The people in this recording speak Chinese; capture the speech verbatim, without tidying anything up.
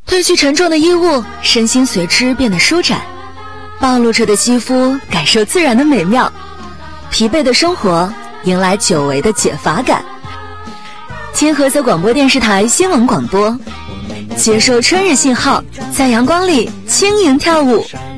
褪去沉重的衣物，身心随之变得舒展，暴露着的肌肤感受自然的美妙，疲惫的生活迎来久违的解乏感。天菏泽广播电视台新闻广播，接受春日信号，在阳光里轻盈跳舞。